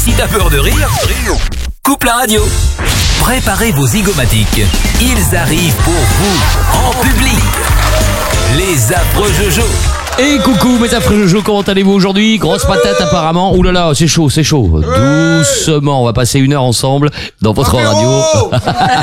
Si t'as peur de rire, coupe la radio. Préparez vos zygomatiques. Ils arrivent pour vous, en public. Les affreux Jojo. Et coucou mes affreux Jojo, comment allez-vous aujourd'hui? Grosse patate apparemment. Ouh là là, c'est chaud, c'est chaud. Doucement, on va passer 1 heure ensemble dans votre radio.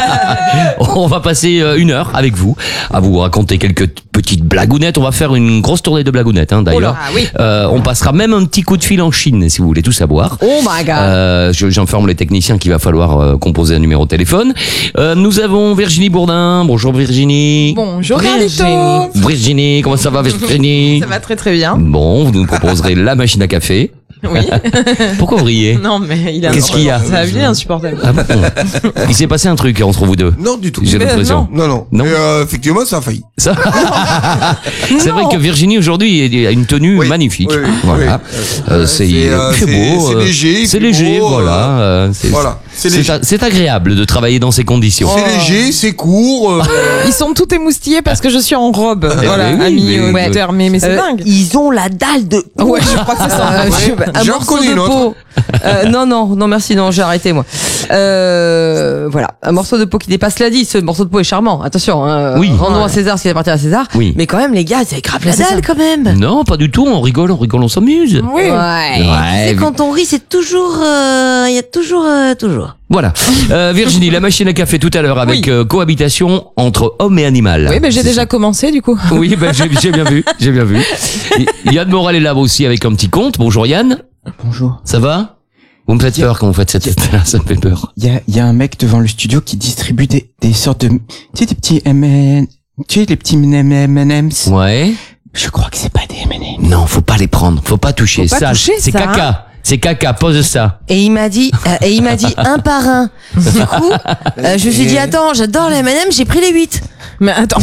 On va passer 1 heure avec vous, à vous raconter quelques petites blagounettes. On va faire une grosse tournée de blagounettes d'ailleurs. Oh là, oui. On passera même un petit coup de fil en Chine si vous voulez tout savoir. Oh my god. J'informe les techniciens qu'il va falloir composer un numéro de téléphone. Nous avons Virginie Bourdin. Bonjour Virginie. Bonjour Carlito. Virginie, comment ça va Virginie? Ça va très très bien. Bon, vous nous proposerez la machine à café. Oui. Pourquoi vous riez? Non mais il a. Qu'est-ce qu'il y a? Ça va bien insupportable. Ah bon. Il s'est passé un truc entre vous deux. Non, du tout. J'ai l'impression. Non. Non. Et effectivement, ça a failli. Ça... C'est vrai que Virginie aujourd'hui a une tenue Oui. magnifique. Oui. Voilà. C'est beau. C'est léger. C'est il fait léger, beau, voilà. Voilà. C'est léger. C'est agréable de travailler dans ces conditions. C'est léger, c'est court. Ils sont tout émoustillés parce que je suis en robe. Voilà, oui, amis mais- auditeurs. Mais c'est dingue. Ils ont la dalle de. Ouais, je crois que c'est ça. Un J'en morceau connais de une autre. peau. Non, merci, non, j'ai arrêté moi. Voilà, un morceau de peau qui dépasse la 10. Ce morceau de peau est charmant. Attention, Oui. rendons à César ce qui appartient à César. Oui. Mais quand même, les gars, c'est grave la C'est dalle ça. quand même. Non, pas du tout. On rigole, on s'amuse. Oui. Ouais. Ouais, Tu sais, quand on rit, c'est toujours, il y a toujours. Voilà. Virginie, la machine à café tout à l'heure avec cohabitation entre homme et animal. Oui, mais j'ai déjà commencé du coup. Oui, ben j'ai bien vu, j'ai bien vu. Yann Morel est là aussi avec un petit conte. Bonjour Yann. Bonjour. Ça va? Vous me faites peur quand vous faites cette fête-là, ça me fait peur. Il y a un mec devant le studio qui distribue des sortes de, tu sais, des petits tu sais, les petits M&M's. Ouais. Je crois que c'est pas des M&M's. Non, faut pas les prendre, faut pas toucher. Faut pas Ça, toucher c'est ça, caca. C'est caca, pose ça. Et il m'a dit un par un. Du coup, je me suis dit attends, j'adore les M&M, j'ai pris les 8. Mais attends.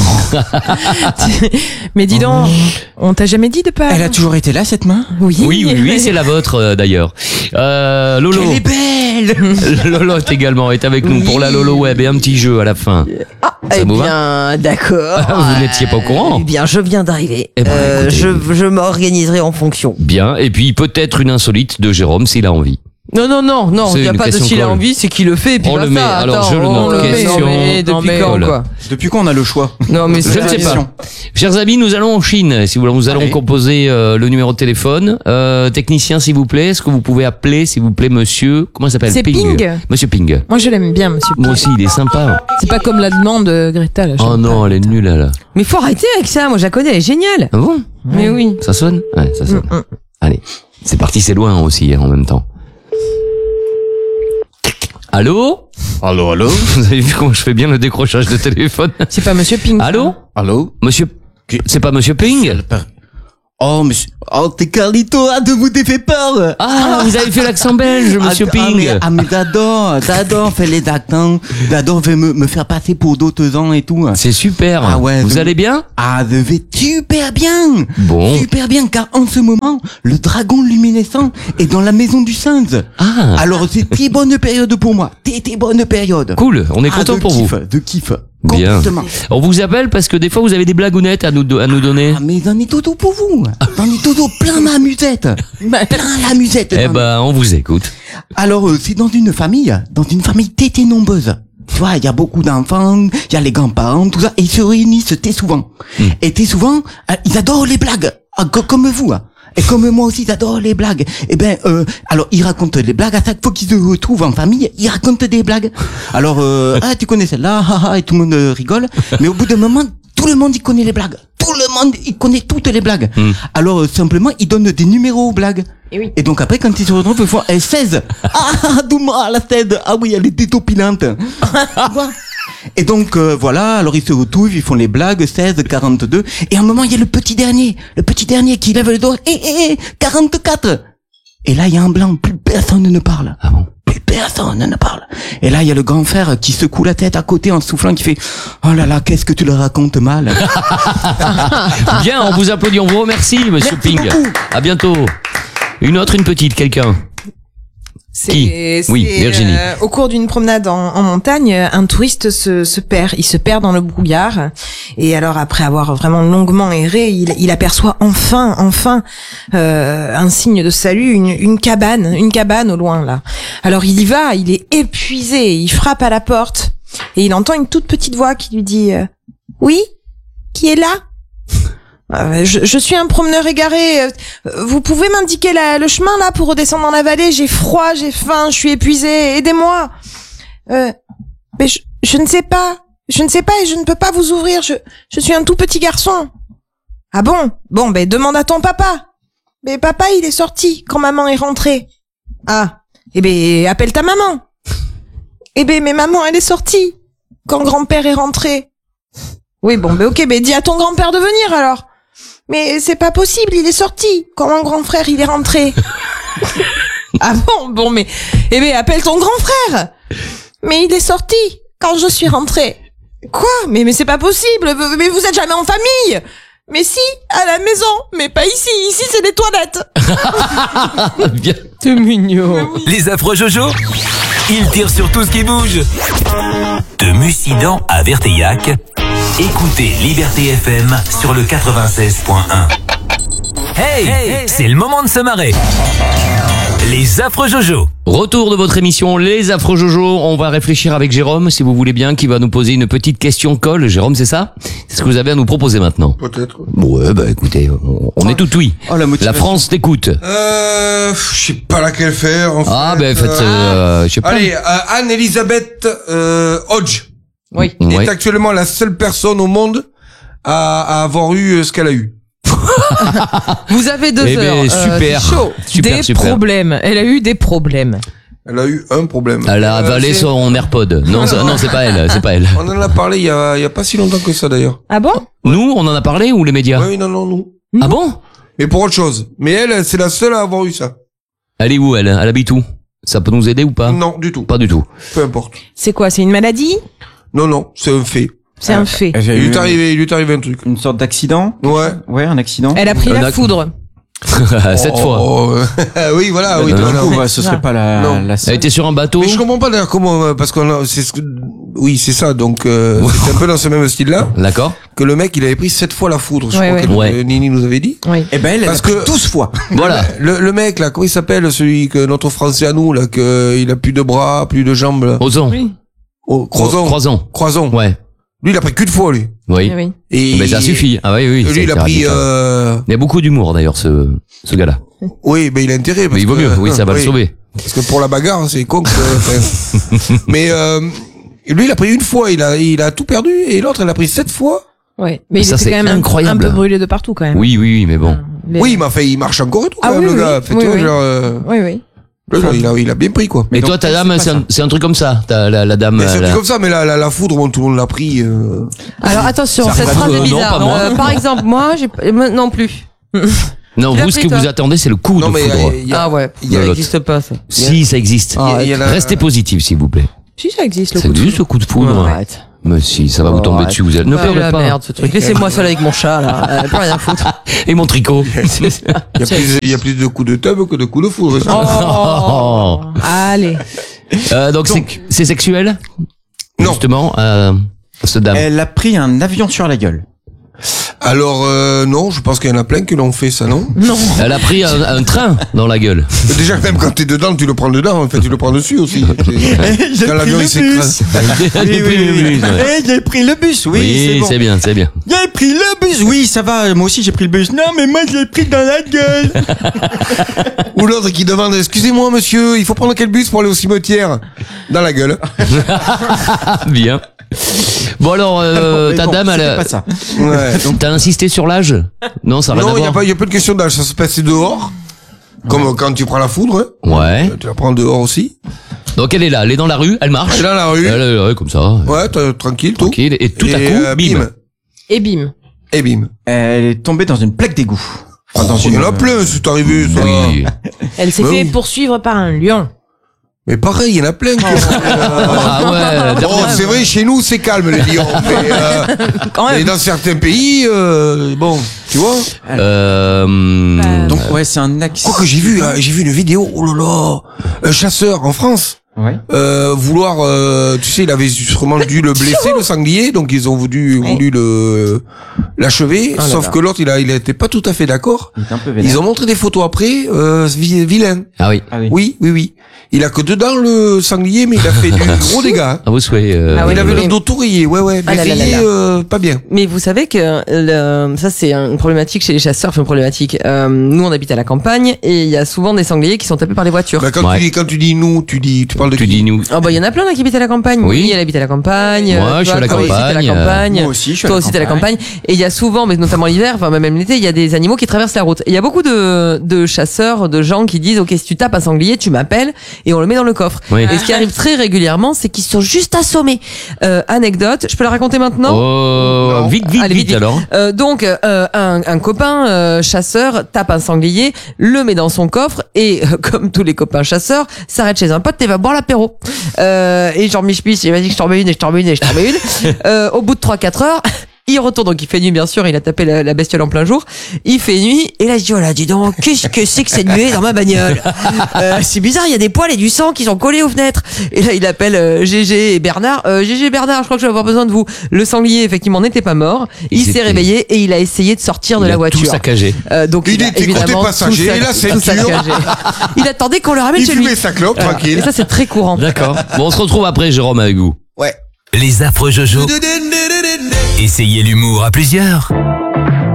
Mais dis donc, on t'a jamais dit de pas. Elle a toujours été là, cette main? Oui, c'est la vôtre d'ailleurs. Lolo. Elle est belle! Lolo est avec nous pour la Lolo Web et un petit jeu à la fin. Ça Eh vous va? bien, d'accord. Vous n'étiez pas au courant? Eh bien, je viens d'arriver. Eh ben, écoutez. Je m'organiserai en fonction. Bien, et puis peut-être une insolite de Jérôme s'il a envie. Non, C'est il n'y a une pas de question s'il a colle. envie, c'est qu'il le fait, et puis On le basta. met, alors Attends, je le note. on le met. Question. Non, mais depuis quand, Voilà. quoi? Depuis quand on a le choix? Non, mais Je ne sais pas. Chers amis, nous allons en Chine. Si vous voulez, nous allons Allez. composer le numéro de téléphone. Technicien, s'il vous plaît, est-ce que vous pouvez appeler, s'il vous plaît, monsieur... Comment il s'appelle? C'est Ping. Monsieur Ping. Moi je l'aime bien, monsieur. Moi aussi, il est sympa. C'est pas comme la demande de Greta là. Oh j'aime non, pas. elle est nulle, là. Mais faut arrêter avec ça, moi je la connais, elle est géniale. Ah bon? Mais oui. Ça sonne? Ouais, ça sonne. Allez. C'est parti, c'est loin aussi, en même temps. Allô? Allô? Vous avez vu comment je fais bien le décrochage de téléphone? C'est pas monsieur Ping. ça. Allô? Allô? Monsieur... C'est pas monsieur Ping? Oh, monsieur. Oh, t'es Carlito, de vous t'es fait peur. Ah, vous avez fait l'accent belge, monsieur Ping. Mais j'adore faire les accents. J'adore me faire passer pour d'autres gens et tout. C'est super. Ah ouais, vous je- allez bien? Ah, je vais super bien. Bon. Super bien, car en ce moment, le dragon luminescent est dans la maison du singe. Ah, Alors, c'est très bonne période pour moi. Très bonne période. cool. On est content de pour kiff, vous. De kiff. Bien. Complètement. On vous appelle parce que des fois vous avez des blagounettes à nous donner. Ah, mais j'en ai tout pour vous. J'en ai tout plein ma musette. Plein la musette. Eh j'en ai. ben, on vous écoute. Alors, c'est dans une famille très nombreuse. Tu vois, il y a beaucoup d'enfants, il y a les grands-parents, tout ça, et ils se réunissent très souvent. Et très souvent, ils adorent les blagues, comme vous. Et comme moi aussi, j'adore les blagues. Eh ben, alors, ils racontent les blagues. À chaque fois qu'ils se retrouvent en famille, ils racontent des blagues. Alors, tu connais celle-là, et tout le monde rigole. Mais au bout d'un moment, tout le monde, il connaît les blagues. Tout le monde, il connaît toutes les blagues. Alors, simplement, ils donnent des numéros aux blagues. Et donc après, quand ils se retrouvent, ils font 16. Ah, Douma, la 16. Ah oui, elle est détopilante. Tu vois. Et donc, voilà, alors ils se retrouvent, ils font les blagues, 16, 42. Et à un moment, il y a le petit dernier qui lève le doigt. 44. Et là, il y a un blanc, plus personne ne parle. Ah bon? Plus personne ne parle. Et là, il y a le grand frère qui secoue la tête à côté en soufflant, qui fait « Oh là là, qu'est-ce que tu le racontes mal !» Bien, on vous applaudit, on vous remercie, monsieur Merci Ping. beaucoup. À bientôt. Une petite, quelqu'un. Oui, Virginie. Au cours d'une promenade en montagne, un touriste se perd. Il se perd dans le brouillard. Et alors, après avoir vraiment longuement erré, il aperçoit enfin un signe de salut, une cabane au loin là. Alors il y va, il est épuisé, il frappe à la porte et il entend une toute petite voix qui lui dit oui, qui est là? Je suis un promeneur égaré. Vous pouvez m'indiquer le chemin là pour redescendre dans la vallée? J'ai froid, j'ai faim, je suis épuisé. Aidez-moi. Mais je ne sais pas. Je ne sais pas et je ne peux pas vous ouvrir. Je suis un tout petit garçon. Ah bon? Bon, ben demande à ton papa. Mais papa, il est sorti quand maman est rentrée. Ah. Eh ben appelle ta maman. Eh ben mais maman, elle est sortie quand grand-père est rentré. Oui, bon, ben ok, ben dis à ton grand-père de venir alors. Mais c'est pas possible, il est sorti quand mon grand frère il est rentré. Ah bon, mais eh ben appelle ton grand frère. Mais il est sorti quand je suis rentrée. Quoi? Mais c'est pas possible. Mais vous êtes jamais en famille. Mais si, à la maison, mais pas ici. Ici c'est les toilettes. Bien. C'est mignon. Les affreux Jojo, ils tirent sur tout ce qui bouge. De Mussidan à Verteillac, écoutez Liberté FM sur le 96.1. Hey, c'est le moment de se marrer. Les affreux Jojo. Retour de votre émission Les Affreux Jojo. On va réfléchir avec Jérôme, si vous voulez bien, qui va nous poser une petite question colle. Jérôme, c'est ça? C'est ce que vous avez à nous proposer maintenant? Peut-être. Ouais, bah écoutez, on est tout oui. Oh, la motivation. La France t'écoute. Je sais pas laquelle faire. En Ah, fait. ben faites, je sais pas. Allez, Anne-Elisabeth Hodge Oui. est Ouais. actuellement la seule personne au monde à avoir eu ce qu'elle a eu. Vous avez 2 Eh ben, heures. super. C'est chaud. Super, Des super. problèmes. Elle a eu des problèmes. Elle a eu un problème. Elle a avalé c'est- son AirPod. Non, non, c'est pas elle, c'est pas elle. On en a parlé il y a pas si longtemps que ça d'ailleurs. Ah bon? Nous, on en a parlé ou les médias? Oui, non, nous. Ah bon? Mais pour autre chose. Mais elle, c'est la seule à avoir eu ça. Elle est où elle? Elle habite où? Ça peut nous aider ou pas? Non, du tout. Pas du tout. Peu importe. C'est quoi? C'est une maladie? Non, c'est un fait. C'est un fait. Il lui est arrivé un truc. Une sorte d'accident. Ouais. Ouais, un accident. Elle a pris Un la ac- foudre. 7 fois. Oh, oui, voilà, oui. Non, voilà. Du coup, ouais, ce serait pas Non. la Elle seule. était sur un bateau. Mais je comprends pas d'ailleurs comment, parce c'est ce que, oui, c'est ça, donc, c'est un peu dans ce même style-là, D'accord. que le mec, il avait pris 7 fois la foudre, je Ouais, crois ouais. que Ouais. Nini nous avait dit. Oui. Eh ben, elle a Parce pris que- 12 fois. Voilà. Le mec, là, comment il s'appelle, celui que notre français à nous, là, que il a plus de bras, plus de jambes, là. Ozon. Oh, Croison. Croison. Ouais. Lui, il a pris qu'une fois, lui. Oui. Oui. Et Mais ça suffit. Ah oui, oui. Lui, c'est il a pris, radical. Il y a beaucoup d'humour d'ailleurs, ce gars-là. oui, mais il a intérêt, Mais parce il vaut que- mieux. Oui, ça va le oui. sauver. Parce que pour la bagarre, c'est con que, enfin. Mais, lui, il a pris une fois, il a tout perdu, et l'autre, elle a pris 7 fois. Oui. Mais il Ça, était c'est quand même incroyable. un peu brûlé de partout quand même. Oui, mais bon. Les- Oui, mais enfin, il marche encore et tout, quand Ah même, oui, le oui. gars. Fait, Oui, tu vois, oui. genre, Oui, oui. le gars, il a bien pris, quoi. Et donc, toi, ta c'est dame, pas c'est ça. c'est un truc comme ça. T'as la dame. Mais c'est un la- truc comme ça, mais la foudre, bon, tout le monde l'a pris, Alors attention, Ça cette arrive, phrase est non, bizarre. pas moi. Par exemple, moi, non plus. Non, Tu l'as vous, ce pris, que vous toi attendez, c'est le coup Non, de mais foudre. Ah ouais, il y a ça l'autre. n'existe pas ça. Si, ça existe. il y a la- Restez positif, s'il vous plaît. Si, ça existe le Ça coup de existe, le coup de foudre. Arrête. Mais si, ça va vous tomber Arrête. dessus. Vous allez... Ne Ah, pleurez la pas. merde ce truc. Laissez-moi seul avec mon chat là. Plus rien à foutre. Et mon tricot. Il y a plus de coups de tub que de coups de foudre. Oh. Allez. Donc, c'est sexuel? Non. Justement, cette dame. Elle a pris un avion sur la gueule. Alors, non, je pense qu'il y en a plein qui l'ont fait, ça, non? Non. Elle a pris un train dans la gueule. Déjà, même quand t'es dedans, tu le prends dedans, en fait, tu le prends dessus aussi. Quand l'avion, il s'écrase. Elle a pris le bus, ouais. J'ai pris le bus, oui, Oui, c'est bon. c'est bien, c'est bien. J'ai pris le bus, oui, ça va, moi aussi j'ai pris le bus. Non, mais moi je l'ai pris dans la gueule. Ou l'autre qui demande, excusez-moi, monsieur, il faut prendre quel bus pour aller au cimetière? Dans la gueule. Bien. Bon alors, Mais ta bon, dame, c'était pas ça. Ouais. donc t'as insisté sur l'âge? Non, ça n'a rien Non, à il y a voir. pas de question d'âge, ça se passe dehors. Comme quand tu prends la foudre, hein. Ouais. Tu la prends dehors aussi. Donc elle est là, elle est dans la rue, elle marche. Elle est dans la rue. Elle est ouais, comme ça. Ouais, tranquille, tout. Tranquille. Et tout à Et, coup, bim. Et bim. Et bim. Elle est tombée dans une plaque d'égout. Enfin, dans Il y en a une- plein, c'est arrivé, ça. Oui. Elle s'est Bah fait oui. poursuivre par un lion. Mais pareil, il y en a plein. Ah ouais. Bon, c'est vrai, chez nous, c'est calme, les lions. Mais, Quand mais même. dans certains pays, bon. Tu vois? Donc ouais, c'est un accident. Quoi que j'ai vu une vidéo, oh là là, un chasseur en France. Ouais. Vouloir, tu sais, il avait sûrement dû le blesser, le sanglier, donc ils ont voulu l'achever, sauf que l'autre, il était pas tout à fait d'accord. Il est un peu vénère. Ils ont montré des photos après, vilain. Ah oui. Oui. Il a que dedans le sanglier, mais il a fait du gros dégâts. À vos souhaits. Il avait le dos tout rayé, ouais, mais rayé, pas bien. Mais vous savez que ça c'est une problématique chez les chasseurs, enfin une problématique. Nous on habite à la campagne et il y a souvent des sangliers qui sont tapés par les voitures. Bah, quand tu dis nous, tu parles de Tu qui? dis nous. Oh bah il y en a plein là qui habitent à la campagne. Oui. Elle habite à la campagne. Moi, je suis à la toi aussi, t'es à la campagne. campagne. Moi aussi, je suis à Toi la aussi t'es à la campagne. campagne. Et il y a souvent, mais notamment l'hiver, enfin même l'été, il y a des animaux qui traversent la route. Et il y a beaucoup de chasseurs, de gens qui disent ok si tu tapes un sanglier, tu m'appelles et on le met dans le coffre. Oui. Et ce qui arrive très régulièrement, c'est qu'ils sont juste assommés. Anecdote, je peux la raconter maintenant? Oh, vite, Allez, vite. alors. Donc un copain chasseur tape un sanglier, le met dans son coffre et comme tous les copains chasseurs, s'arrête chez un pote et va boire l'apéro. Et genre Mich-Mich, il m'a dit que je t'en mets une et je t'en mets une et je t'en mets une. Au bout de 3-4 heures, il retourne, donc il fait nuit bien sûr, il a tapé la bestiole en plein jour. Il fait nuit et là il se dit oh là dis donc qu'est-ce que c'est que cette nuée dans ma bagnole. C'est bizarre, il y a des poils et du sang qui sont collés aux fenêtres. Et là il appelle Gégé et Bernard. Gégé Bernard, je crois que je vais avoir besoin de vous. Le sanglier effectivement n'était pas mort. Il s'est réveillé et il a essayé de sortir de la voiture. Tout saccagé. Donc Il était côté passager, la ceinture. Il attendait qu'on le ramène Il chez lui. fumait sa clope, tranquille. Et ça c'est très courant. D'accord. Bon, on se retrouve après, Jérôme, avec vous. Ouais. Les affreux Jojo. Essayez l'humour à plusieurs.